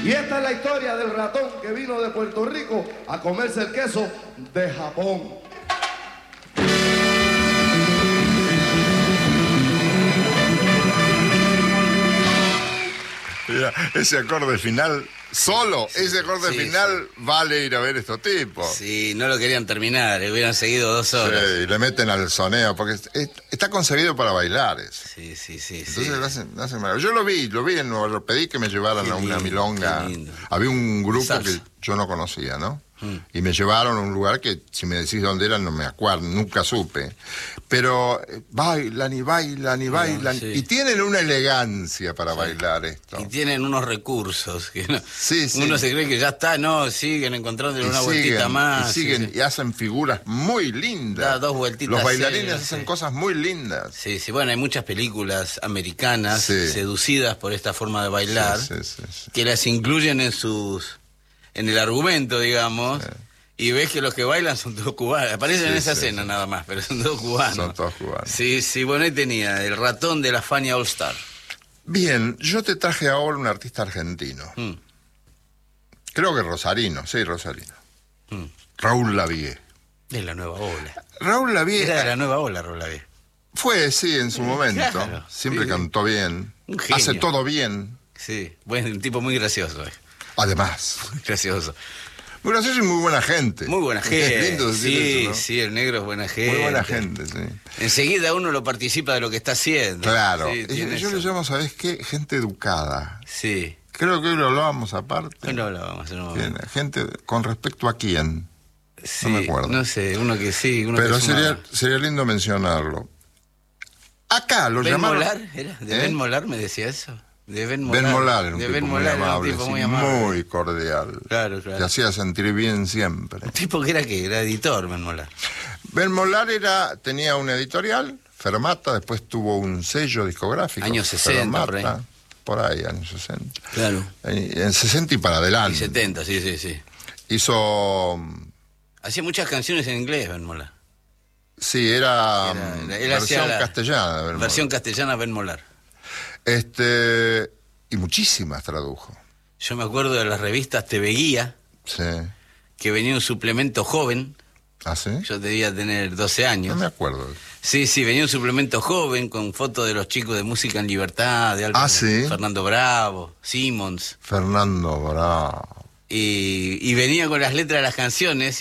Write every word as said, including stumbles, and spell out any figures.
Y esta es la historia del ratón que vino de Puerto Rico a comerse el queso de Japón. Mira, ese acorde final, solo sí, ese acorde sí, final sí. vale ir a ver estos tipos. Sí, no lo querían terminar, hubieran seguido dos horas. Sí, y le meten al soneo, porque es, es, está concebido para bailar eso. Sí, sí, sí. Entonces sí. Lo hacen, lo hacen mal. Yo lo vi, lo vi en Nueva York, pedí que me llevaran qué a una lindo, milonga. Había un grupo Salsa. que yo no conocía, ¿no? Mm. Y me llevaron a un lugar que, si me decís dónde era, no me acuerdo, nunca supe. Pero eh, bailan y bailan y bailan. No, sí. Y tienen una elegancia para sí. bailar esto. Y tienen unos recursos. Que no, sí, sí. Uno se cree que ya está, no, siguen encontrando una siguen, vueltita más. Y siguen sí, sí. y hacen figuras muy lindas. Da dos vueltitas. Los bailarines serias, hacen sí. cosas muy lindas. Sí, sí, bueno, hay muchas películas americanas sí. seducidas por esta forma de bailar, sí, sí, sí, sí. que las incluyen en sus, en el argumento, digamos. Sí. Y ves que los que bailan son todos cubanos. Aparecen sí, en esa sí, escena sí. nada más, pero son todos cubanos. Son todos cubanos. Sí, sí, bueno, ahí tenía el ratón de la Fania All Star. Bien, yo te traje ahora un artista argentino. Mm. Creo que rosarino, sí, rosarino. Mm. Raúl Lavie. De la nueva ola. Raúl Lavie. Era de la nueva ola, Raúl Lavie. Fue, sí, en su momento. Claro, Siempre sí, cantó bien. Un genio. Hace todo bien. Sí, buen, un tipo muy gracioso. Eh. Además. Muy gracioso. Muy gracioso y muy buena gente. Muy buena gente. Es lindo decir sí, eso, ¿no? sí, el negro es buena gente. Muy buena gente, sí. Enseguida uno lo participa de lo que está haciendo. Claro. Sí, yo eso. le llamo, ¿sabes qué? Gente educada. Sí. Creo que hoy lo hablábamos aparte. Hoy lo hablábamos. No. Gente, ¿con respecto a quién? Sí, no me acuerdo. No sé, uno que sí, uno Pero que sería, sería lindo mencionarlo. Acá lo ¿Ben llamaron... Molar? ¿Era? ¿De ¿Eh? Ben Molar me decía eso? De Ben Molar. Ben Molar era un, de tipo, Ben muy Molar amable, era un tipo sí, muy amable. Muy cordial. Claro, claro. Te hacía sentir bien siempre. Un tipo que era que era editor, Ben Molar. Ben Molar era, tenía una editorial, Fermata, después tuvo un sello discográfico. Años sesenta, Fermata, por ahí. Por ahí, años sesenta. Claro. En, en sesenta y para adelante. Y setenta, sí, sí, sí. Hizo... Hacía muchas canciones en inglés, Ben Molar. Sí, era, era, era versión la castellana. Ben versión Molar. castellana, Ben Molar. Este, y muchísimas tradujo. Yo me acuerdo de las revistas Te Veía, sí. que venía un suplemento joven. ¿Ah, sí? Yo debía tener doce años. No me acuerdo. Sí, sí, venía un suplemento joven con fotos de los chicos de Música en Libertad, de Alba, ah, sí. Fernando Bravo, Simmons. Fernando Bravo. Y, y venía con las letras de las canciones.